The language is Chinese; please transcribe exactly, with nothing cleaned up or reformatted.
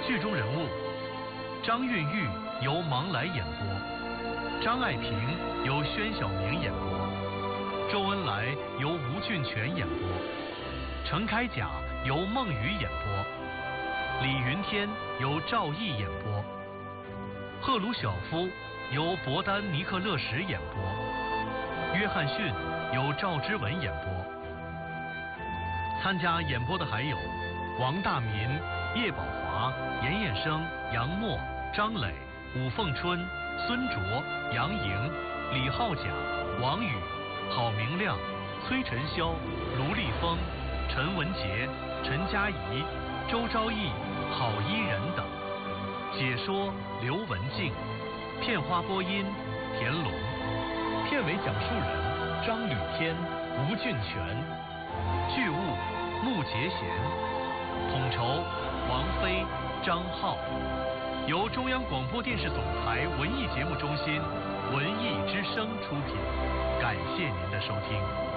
剧中人物：张韵玉由芒来演播，张爱萍由宣晓明演播，周恩来由吴俊全演播，程开甲由孟雨演播，李云天由赵毅演播，赫鲁晓夫由伯丹尼克勒什演播，约翰逊由赵之文演播。参加演播的还有王大民、叶宝华、严彦生、杨默、张磊、武凤春、孙卓、杨莹、李浩甲、王宇、郝明亮、崔晨霄、卢立峰、陈文杰、陈佳怡、周昭义、郝依仁等。解说刘文静，片花播音田龙，片尾讲述人张吕天、吴俊全，剧务穆杰贤，统筹王飞、张浩，由中央广播电视总台文艺节目中心文艺之声出品，感谢您的收听。